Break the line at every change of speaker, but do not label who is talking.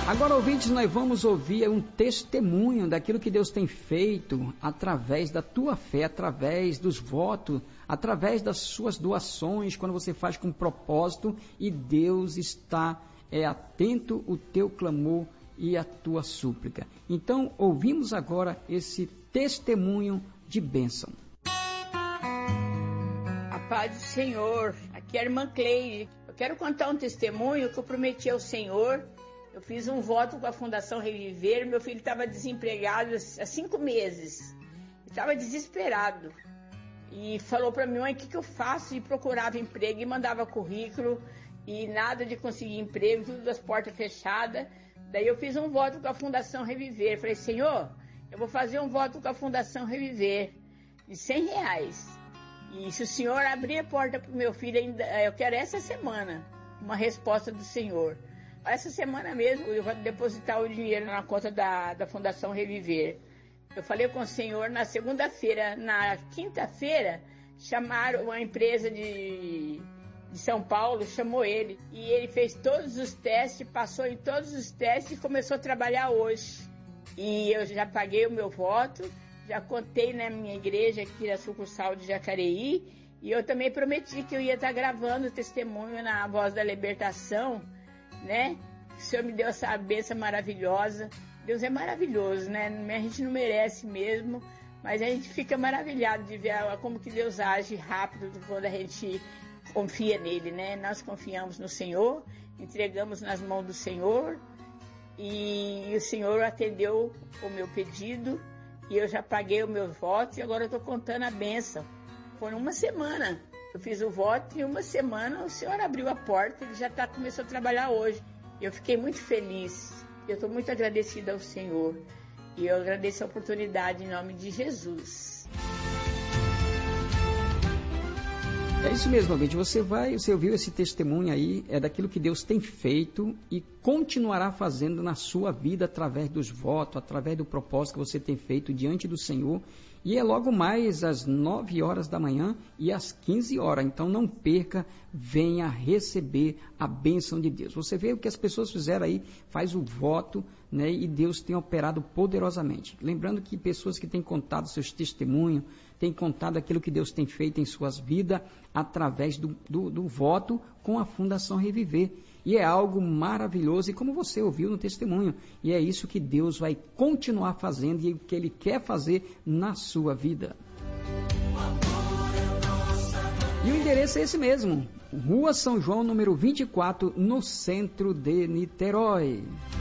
Agora, ouvintes, nós vamos ouvir um testemunho daquilo que Deus tem feito através da tua fé, através dos votos, através das suas doações, quando você faz com propósito e Deus está atento ao teu clamor e à tua súplica. Então, ouvimos agora esse testemunho de bênção.
A paz do Senhor, aqui é a irmã Cleide. Eu quero contar um testemunho que eu prometi ao Senhor. Eu fiz um voto com a Fundação Reviver. Meu filho estava desempregado há 5 meses. Estava desesperado. E falou para mim, mãe, o que eu faço? E procurava emprego e mandava currículo. E nada de conseguir emprego, tudo das portas fechadas. Daí eu fiz um voto com a Fundação Reviver. Falei, Senhor, eu vou fazer um voto com a Fundação Reviver de R$100. E se o Senhor abrir a porta para o meu filho, eu quero essa semana uma resposta do Senhor. Essa semana mesmo eu vou depositar o dinheiro na conta da Fundação Reviver. Eu falei com o Senhor na segunda-feira. Na quinta-feira, chamaram uma empresa de São Paulo, chamou ele. E ele fez todos os testes, passou em todos os testes e começou a trabalhar hoje. E eu já paguei o meu voto, já contei na minha igreja aqui na sucursal de Jacareí. E eu também prometi que eu ia estar gravando o testemunho na Voz da Libertação, né? O Senhor me deu essa bênção maravilhosa. Deus é maravilhoso, né? A gente não merece mesmo, mas a gente fica maravilhado de ver como que Deus age rápido quando a gente confia nele, né? Nós confiamos no Senhor, entregamos nas mãos do Senhor e o Senhor atendeu o meu pedido e eu já paguei o meu voto e agora eu estou contando a bênção. Foi uma semana. Eu fiz o voto e em uma semana o Senhor abriu a porta, ele já começou a trabalhar hoje. Eu fiquei muito feliz, eu estou muito agradecida ao Senhor. E eu agradeço a oportunidade em nome de Jesus.
É isso mesmo, ouvinte. Você ouviu esse testemunho aí, é daquilo que Deus tem feito e continuará fazendo na sua vida através dos votos, através do propósito que você tem feito diante do Senhor. E é logo mais às 9 horas da manhã e às 15 horas. Então não perca, venha receber a bênção de Deus. Você vê o que as pessoas fizeram aí, faz o voto, né? E Deus tem operado poderosamente. Lembrando que pessoas que têm contado seus testemunhos, têm contado aquilo que Deus tem feito em suas vidas, através do voto com a Fundação Reviver. E é algo maravilhoso, e como você ouviu no testemunho, e é isso que Deus vai continuar fazendo e o que Ele quer fazer na sua vida. E o endereço é esse mesmo, Rua São João, número 24, no centro de Niterói.